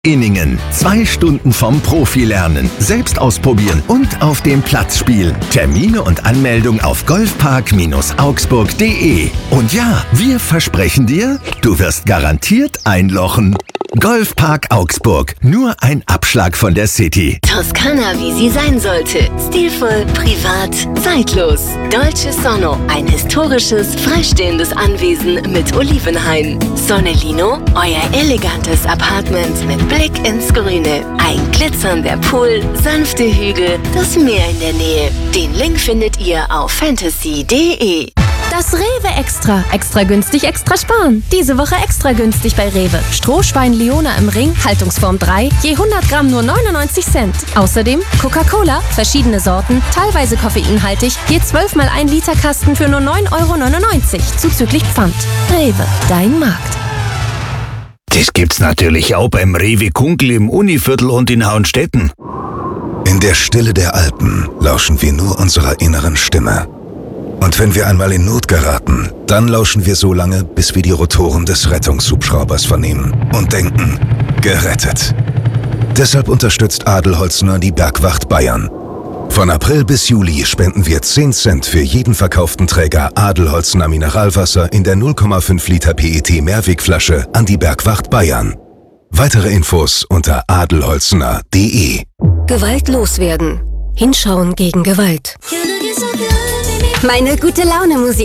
Inningen. 2 Stunden vom Profi lernen, selbst ausprobieren und auf dem Platz spielen. Termine und Anmeldung auf golfpark-augsburg.de. Und ja, wir versprechen dir, du wirst garantiert einlochen. Golfpark Augsburg. Nur ein Abschlag von der City. Toskana, wie sie sein sollte. Stilvoll, privat, zeitlos. Dolce Sonno. Ein historisches, freistehendes Anwesen mit Olivenhain. Sonnelino. Euer elegantes Apartment mit Blick ins Grüne. Ein glitzernder Pool, sanfte Hügel, das Meer in der Nähe. Den Link findet ihr auf fantasy.de. Das Rewe Extra. Extra günstig, extra sparen. Diese Woche extra günstig bei Rewe. Strohschwein Leona im Ring, Haltungsform 3, je 100 Gramm nur 99 Cent. Außerdem Coca-Cola, verschiedene Sorten, teilweise koffeinhaltig, je 12 mal 1 Liter Kasten für nur 9,99 €, zuzüglich Pfand. Rewe, dein Markt. Das gibt's natürlich auch beim Rewe Kunkel im Univiertel und in Hauenstetten. In der Stille der Alpen lauschen wir nur unserer inneren Stimme. Und wenn wir einmal in Not geraten, dann lauschen wir so lange, bis wir die Rotoren des Rettungshubschraubers vernehmen und denken, gerettet. Deshalb unterstützt Adelholzner die Bergwacht Bayern. Von April bis Juli spenden wir 10 Cent für jeden verkauften Träger Adelholzner Mineralwasser in der 0,5 Liter PET Mehrwegflasche an die Bergwacht Bayern. Weitere Infos unter adelholzner.de. Gewalt loswerden. Hinschauen gegen Gewalt. Meine gute Laune Musik.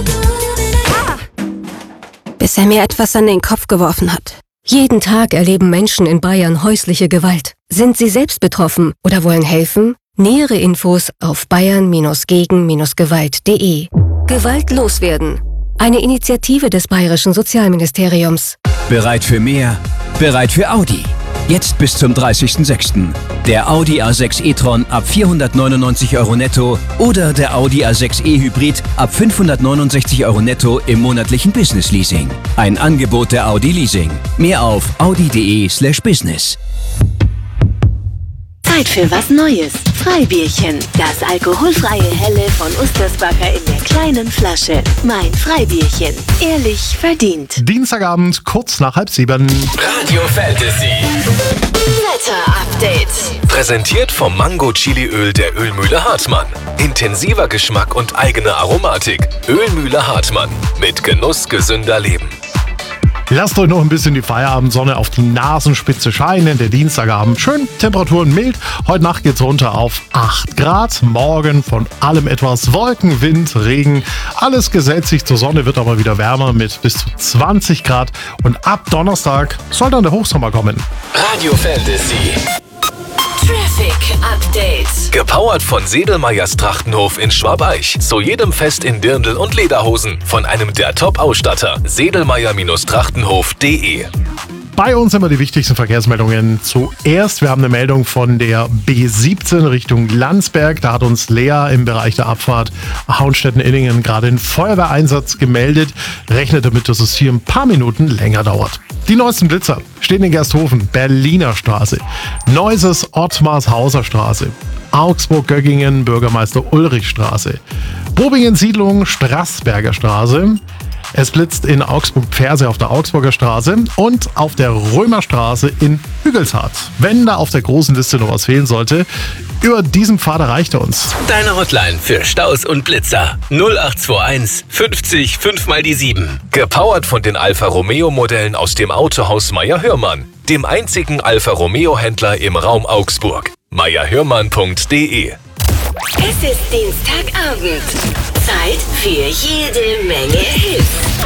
Bis er mir etwas an den Kopf geworfen hat. Jeden Tag erleben Menschen in Bayern häusliche Gewalt. Sind sie selbst betroffen oder wollen helfen? Nähere Infos auf bayern-gegen-gewalt.de. Gewalt loswerden. Eine Initiative des Bayerischen Sozialministeriums. Bereit für mehr? Bereit für Audi. Jetzt bis zum 30.06. Der Audi A6 e-tron ab 499 € netto oder der Audi A6 e-Hybrid ab 569 € netto im monatlichen Business Leasing. Ein Angebot der Audi Leasing. Mehr auf audi.de/business. Zeit für was Neues. Freibierchen. Das alkoholfreie Helle von Ustersbacher in der kleinen Flasche. Mein Freibierchen. Ehrlich verdient. Dienstagabend, kurz nach 6:30. Radio Fantasy. Wetter-Update. Präsentiert vom Mango-Chili-Öl der Ölmühle Hartmann. Intensiver Geschmack und eigene Aromatik. Ölmühle Hartmann. Mit Genuss gesünder Leben. Lasst euch noch ein bisschen die Feierabendsonne auf die Nasenspitze scheinen. Der Dienstagabend schön, Temperaturen mild. Heute Nacht geht's runter auf 8 Grad. Morgen von allem etwas Wolken, Wind, Regen. Alles gesellt sich zur Sonne, wird aber wieder wärmer mit bis zu 20 Grad. Und ab Donnerstag soll dann der Hochsommer kommen. Radio Fantasy. Traffic Update. Gepowert von Sedelmeyers Trachtenhof in Schwabeich. Zu jedem Fest in Dirndl und Lederhosen. Von einem der Top-Ausstatter. Sedelmeyer-Trachtenhof.de. Bei uns immer die wichtigsten Verkehrsmeldungen. Zuerst, wir haben eine Meldung von der B17 Richtung Landsberg. Da hat uns Lea im Bereich der Abfahrt Hauenstetten-Inningen gerade einen Feuerwehreinsatz gemeldet. Rechnet damit, dass es hier ein paar Minuten länger dauert. Die neuesten Blitzer stehen in Gersthofen, Berliner Straße, Neuses, Ottmarshauser Straße, Augsburg-Göggingen, Bürgermeister Ulrich Straße, Bobingen-Siedlung, Straßberger Straße. Es blitzt in Augsburg-Pferse auf der Augsburger Straße und auf der Römerstraße in Hügelshardt. Wenn da auf der großen Liste noch was fehlen sollte, über diesen Pfad erreicht er uns. Deine Hotline für Staus und Blitzer. 0821 50 5 mal die 7. Gepowert von den Alfa Romeo Modellen aus dem Autohaus Meyer-Hörmann. Dem einzigen Alfa Romeo Händler im Raum Augsburg. meyerhörmann.de. Es ist Dienstagabend. Zeit für jede Menge Hits.